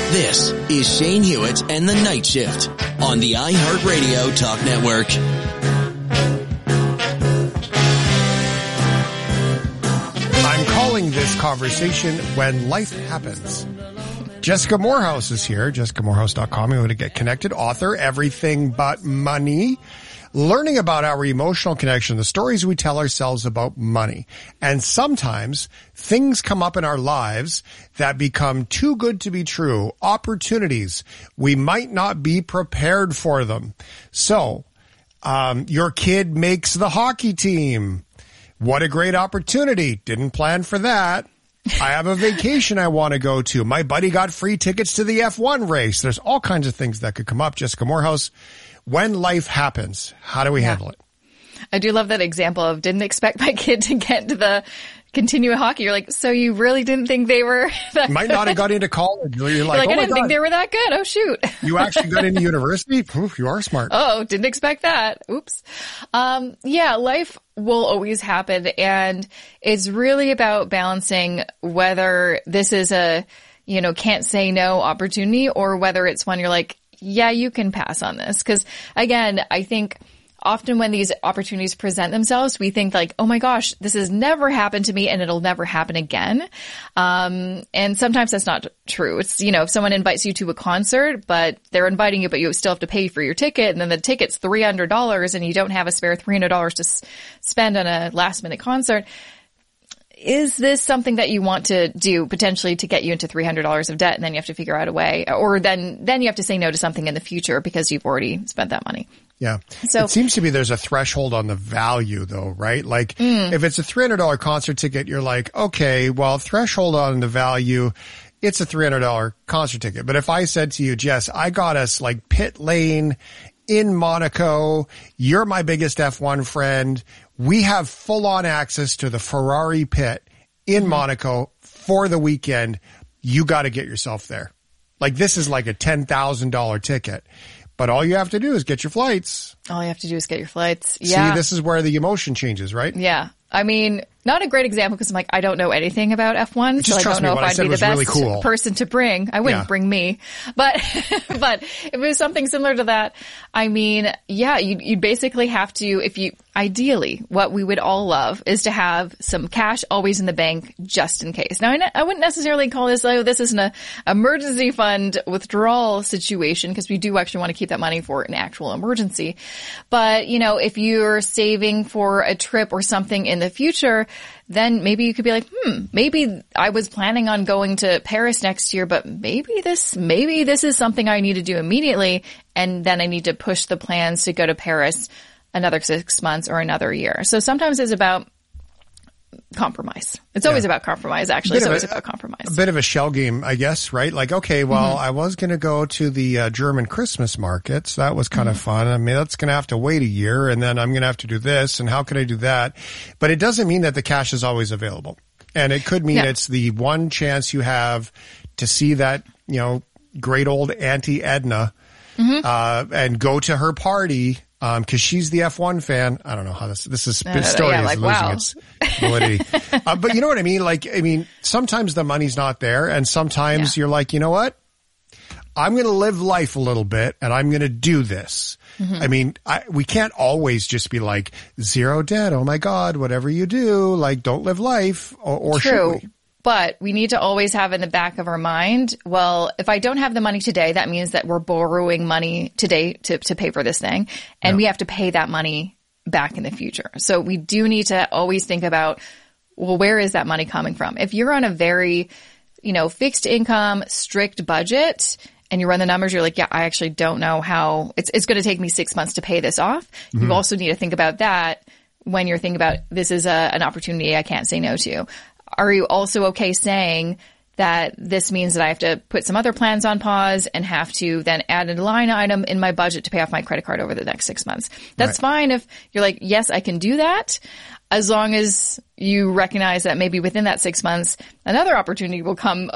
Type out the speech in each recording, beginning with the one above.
This is Shane Hewitt and the Night Shift on the iHeartRadio Talk Network. I'm calling this conversation When Life Happens. Jessica Morehouse is here, jessicamorehouse.com. You're going to get connected. Author, Everything But Money. Learning about our emotional connection, the stories we tell ourselves about money. And sometimes things come up in our lives that become too good to be true, opportunities. We might not be prepared for them. So, your kid makes the hockey team. What a great opportunity. Didn't plan for that. I have a vacation I want to go to. My buddy got free tickets to the F1 race. There's all kinds of things that could come up. Jessica Morehouse, when life happens, how do we handle it? I do love that example of didn't expect my kid to get to the continue hockey. You're like, so you really didn't think they were that might good? not have got into college. You're like, I didn't think they were that good. Oh, shoot. You actually got into university? Oof, you are smart. Oh, didn't expect that. Oops. Yeah, life will always happen. And it's really about balancing whether this is a, can't say no opportunity or whether it's one you're like, yeah, you can pass on this. Because again, I think often when these opportunities present themselves, we think like, oh my gosh, this has never happened to me and it'll never happen again. And sometimes that's not true. It's, if someone invites you to a concert, but they're inviting you, but you still have to pay for your ticket. And then the ticket's $300 and you don't have a spare $300 to spend on a last minute concert. Is this something that you want to do potentially to get you into $300 of debt and then you have to figure out a way, or then you have to say no to something in the future because you've already spent that money? Yeah. So it seems to me there's a threshold on the value though, right? Like if it's a $300 concert ticket, you're like, okay, well, threshold on the value, it's a $300 concert ticket. But if I said to you, Jess, I got us like pit lane in Monaco, you're my biggest F1 friend. We have full on access to the Ferrari pit in Monaco for the weekend. You got to get yourself there. Like this is like a $10,000 ticket. But all you have to do is get your flights. All you have to do is get your flights. Yeah. See, this is where the emotion changes, right? Yeah. I mean, not a great example because I'm like, I don't know anything about F1, so I don't know if I'd be the best person to bring. I wouldn't bring me. But if it was something similar to that, I mean, yeah, you'd basically have to, ideally, what we would all love is to have some cash always in the bank just in case. Now, I wouldn't necessarily call this, this is an emergency fund withdrawal situation because we do actually want to keep that money for an actual emergency. But, if you're saving for a trip or something in the future, then maybe you could be like, maybe I was planning on going to Paris next year, but maybe this is something I need to do immediately. And then I need to push the plans to go to Paris another 6 months or another year. So sometimes it's about compromise. It's always about compromise, actually. It's always about compromise. A bit of a shell game, I guess, right? Like, okay, well, I was going to go to the German Christmas markets. That was kind of fun. I mean, that's going to have to wait a year, and then I'm going to have to do this, and how can I do that? But it doesn't mean that the cash is always available. And it could mean it's the one chance you have to see that, great old Auntie Edna and go to her party. Cause she's the F1 fan. I don't know how this story is losing its validity. But you know what I mean? Like, sometimes the money's not there and sometimes you're like, you know what? I'm going to live life a little bit and I'm going to do this. I mean, we can't always just be like zero debt. Oh my God, whatever you do, like don't live life or should we? But we need to always have in the back of our mind, well, if I don't have the money today, that means that we're borrowing money today to pay for this thing. And we have to pay that money back in the future. So we do need to always think about, well, where is that money coming from? If you're on a very, fixed income, strict budget and you run the numbers, you're like, yeah, I actually don't know how it's going to take me 6 months to pay this off. You also need to think about that when you're thinking about this is an opportunity I can't say no to. Are you also okay saying that this means that I have to put some other plans on pause and have to then add a line item in my budget to pay off my credit card over the next 6 months? That's fine if you're like, yes, I can do that, as long as you recognize that maybe within that 6 months, another opportunity will come,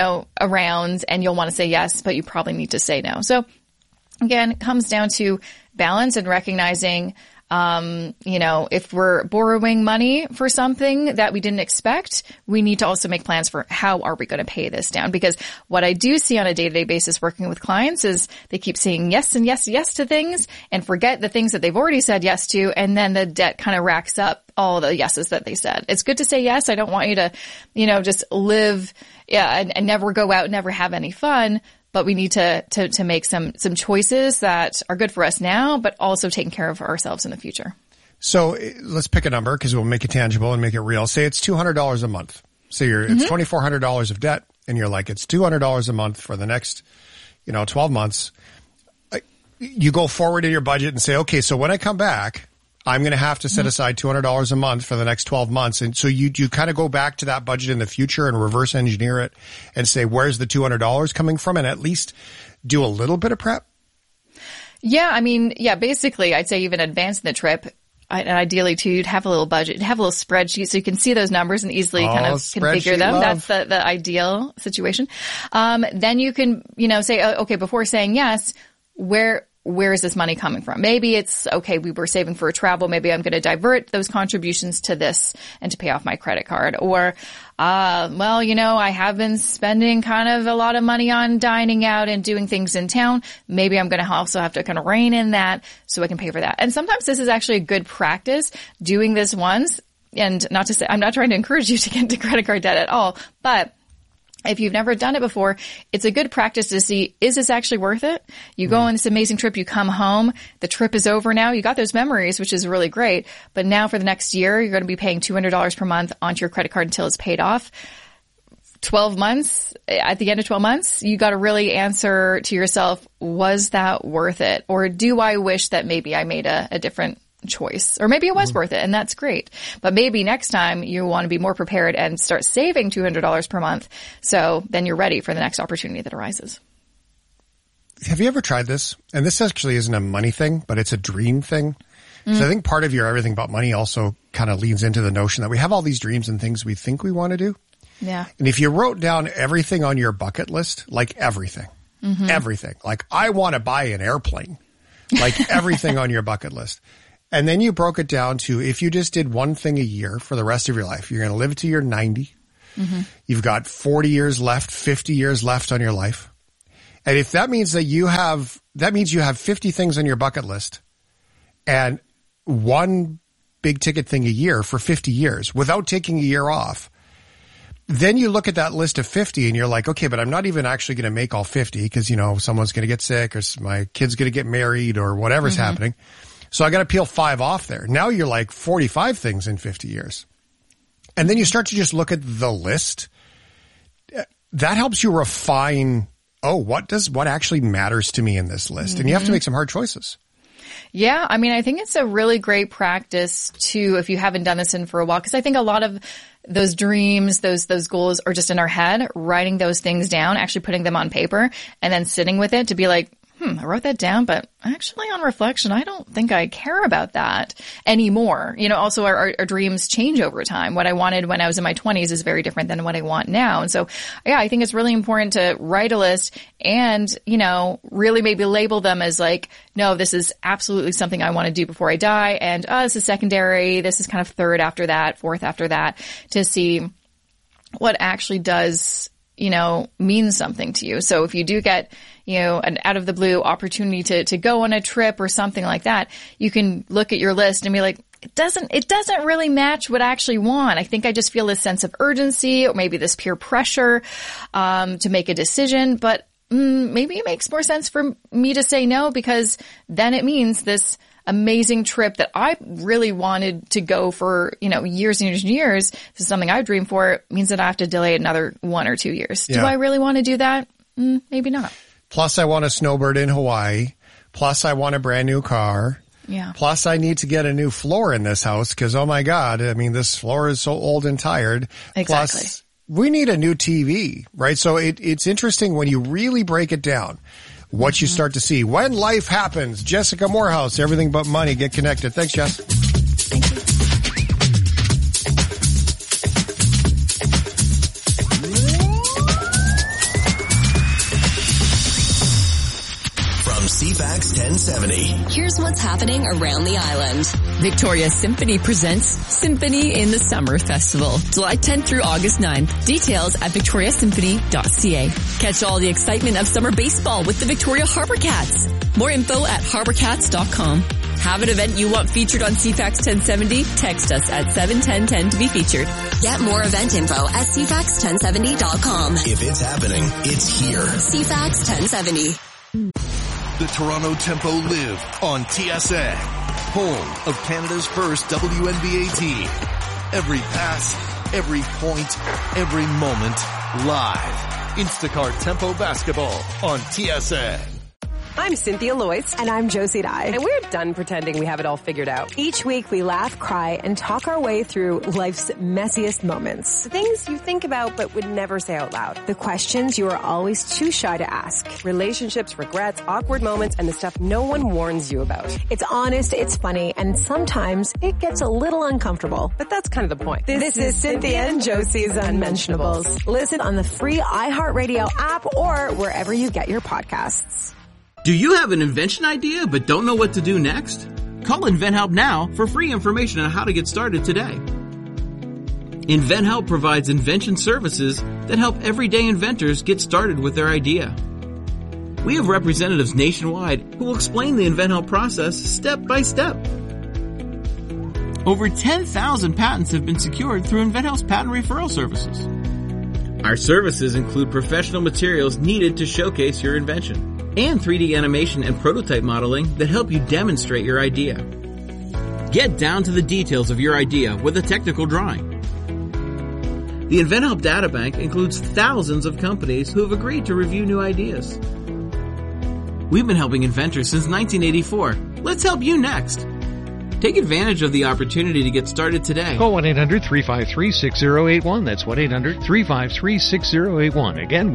around and you'll want to say yes, but you probably need to say no. So again, it comes down to balance and recognizing If we're borrowing money for something that we didn't expect, we need to also make plans for how are we going to pay this down? Because what I do see on a day-to-day basis working with clients is they keep saying yes and yes, yes to things and forget the things that they've already said yes to. And then the debt kind of racks up all the yeses that they said. It's good to say yes. I don't want you to, just live, and never go out, never have any fun. But we need to make some choices that are good for us now, but also taking care of ourselves in the future. So let's pick a number because we'll make it tangible and make it real. Say it's $200 a month. So it's $2,400 of debt and you're like, it's $200 a month for the next, 12 months. You go forward in your budget and say, okay, so when I come back, I'm going to have to set aside $200 a month for the next 12 months. And so you kind of go back to that budget in the future and reverse engineer it and say, where's the $200 coming from? And at least do a little bit of prep. Yeah. Basically I'd say even advancing the trip. And ideally too, you'd have a little budget, have a little spreadsheet so you can see those numbers and easily kind of configure them. Love. That's the ideal situation. Then you can, say, okay, before saying yes, where is this money coming from? Maybe it's, okay, we were saving for a travel. Maybe I'm going to divert those contributions to this and to pay off my credit card. Or, I have been spending kind of a lot of money on dining out and doing things in town. Maybe I'm going to also have to kind of rein in that so I can pay for that. And sometimes this is actually a good practice doing this once. And not to say, I'm not trying to encourage you to get into credit card debt at all, but if you've never done it before, it's a good practice to see, is this actually worth it? You go on this amazing trip, you come home, the trip is over now, you got those memories, which is really great. But now for the next year, you're going to be paying $200 per month onto your credit card until it's paid off. 12 months, at the end of 12 months, you got to really answer to yourself, was that worth it? Or do I wish that maybe I made a different choice, or maybe it was worth it and that's great, but maybe next time you want to be more prepared and start saving $200 per month, so then you're ready for the next opportunity that arises. Have you ever tried this? And this actually isn't a money thing, but it's a dream thing. So I think part of your everything about money also kind of leans into the notion that we have all these dreams and things we think we want to do. Yeah. And if you wrote down everything on your bucket list, like everything, like I want to buy an airplane, like everything on your bucket list. And then you broke it down to, if you just did one thing a year for the rest of your life, you're going to live to your 90. You've got 40 years left, 50 years left on your life. And if that means that you have 50 things on your bucket list and one big ticket thing a year for 50 years without taking a year off, then you look at that list of 50 and you're like, okay, but I'm not even actually going to make all 50 because, someone's going to get sick or my kid's going to get married or whatever's happening. So I got to peel 5 off there. Now you're like 45 things in 50 years. And then you start to just look at the list. That helps you refine, what actually matters to me in this list? And you have to make some hard choices. Yeah. I think it's a really great practice too, if you haven't done this for a while, because I think a lot of those dreams, those goals are just in our head, writing those things down, actually putting them on paper and then sitting with it to be like, I wrote that down, but actually on reflection, I don't think I care about that anymore. Also our dreams change over time. What I wanted when I was in my 20s is very different than what I want now. And so, I think it's really important to write a list and, really maybe label them as like, no, this is absolutely something I want to do before I die. And, this is secondary. This is kind of third after that, fourth after that, to see what actually does, mean something to you. So if you do get, an out of the blue opportunity to go on a trip or something like that, you can look at your list and be like, it doesn't really match what I actually want. I think I just feel this sense of urgency or maybe this peer pressure, to make a decision, but maybe it makes more sense for me to say no, because then it means this amazing trip that I really wanted to go for, years and years and years. This is something I dreamed for. It means that I have to delay another 1 or 2 years. Yeah. Do I really want to do that? Maybe not. Plus I want a snowbird in Hawaii. Plus I want a brand new car. Yeah. Plus I need to get a new floor in this house because, oh my God, this floor is so old and tired. Exactly. Plus we need a new TV, right? So it's interesting when you really break it down. What you start to see when life happens. Jessica Moorhouse, Everything But Money. Get connected. Thanks, Jess. Thank you. From CFAX 1070. Here's what's happening around the island. Victoria Symphony presents Symphony in the Summer Festival, July 10th through August 9th. Details at victoriasymphony.ca. Catch all the excitement of summer baseball with the Victoria Harbour Cats. More info at harbourcats.com. Have an event you want featured on CFAX 1070? Text us at 71010 to be featured. Get more event info at cfax1070.com. If it's happening, it's here. CFAX 1070. The Toronto Tempo live on TSN, home of Canada's first WNBA team. Every pass, every point, every moment, live. Instacart Tempo Basketball on TSN. I'm Cynthia Loyce. And I'm Josie Dye. And we're done pretending we have it all figured out. Each week we laugh, cry, and talk our way through life's messiest moments. The things you think about but would never say out loud. The questions you are always too shy to ask. Relationships, regrets, awkward moments, and the stuff no one warns you about. It's honest, it's funny, and sometimes it gets a little uncomfortable. But that's kind of the point. This is Cynthia and Josie's Unmentionables. Listen on the free iHeartRadio app or wherever you get your podcasts. Do you have an invention idea but don't know what to do next? Call InventHelp now for free information on how to get started today. InventHelp provides invention services that help everyday inventors get started with their idea. We have representatives nationwide who will explain the InventHelp process step by step. Over 10,000 patents have been secured through InventHelp's patent referral services. Our services include professional materials needed to showcase your invention, and 3D animation and prototype modeling that help you demonstrate your idea. Get down to the details of your idea with a technical drawing. The InventHelp Databank includes thousands of companies who have agreed to review new ideas. We've been helping inventors since 1984. Let's help you next. Take advantage of the opportunity to get started today. Call 1-800-353-6081. That's 1-800-353-6081. Again,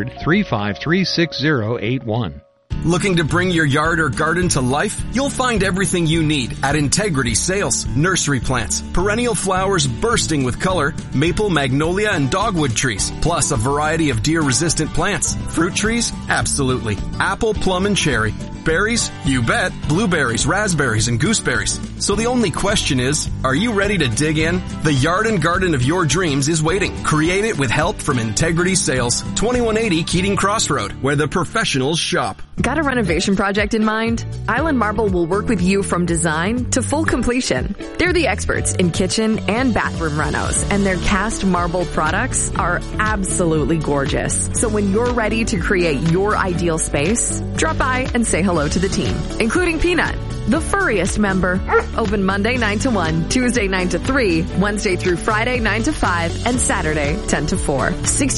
1-800-353-6081. Looking to bring your yard or garden to life? You'll find everything you need at Integrity Sales. Nursery plants, perennial flowers bursting with color, maple, magnolia, and dogwood trees, plus a variety of deer-resistant plants. Fruit trees? Absolutely. Apple, plum, and cherry. Berries? You bet. Blueberries, raspberries, and gooseberries. So the only question is, are you ready to dig in? The yard and garden of your dreams is waiting. Create it with help from Integrity Sales, 2180 Keating Crossroad, where the professionals shop. Got a renovation project in mind? Island Marble will work with you from design to full completion. They're the experts in kitchen and bathroom renos, and their cast marble products are absolutely gorgeous. So when you're ready to create your ideal space, drop by and say hello to the team, including Peanut, the furriest member. Open Monday 9 to 1, Tuesday 9 to 3, Wednesday through Friday 9 to 5, and Saturday 10 to 4.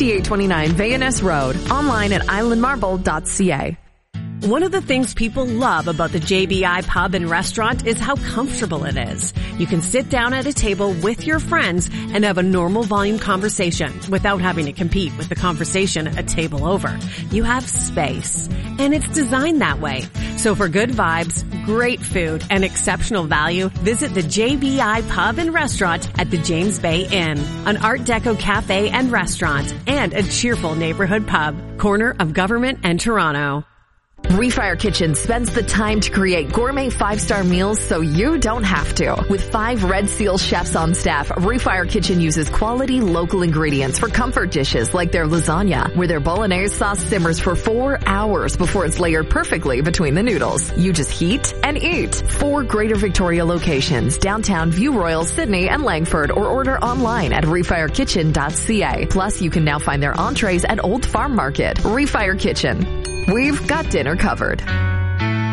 6829 Vayaness Road. Online at islandmarble.ca. One of the things people love about the JBI Pub and Restaurant is how comfortable it is. You can sit down at a table with your friends and have a normal volume conversation without having to compete with the conversation a table over. You have space, and it's designed that way. So for good vibes, great food, and exceptional value, visit the JBI Pub and Restaurant at the James Bay Inn, an Art Deco cafe and restaurant, and a cheerful neighborhood pub, corner of Government and Toronto. Refire Kitchen spends the time to create gourmet 5-star meals so you don't have to. With 5 Red Seal chefs on staff, Refire Kitchen uses quality local ingredients for comfort dishes like their lasagna, where their bolognese sauce simmers for 4 hours before it's layered perfectly between the noodles. You just heat and eat. 4 Greater Victoria locations, downtown, View Royal, Sydney, and Langford, or order online at refirekitchen.ca. Plus, you can now find their entrees at Old Farm Market. Refire Kitchen. We've got dinner covered.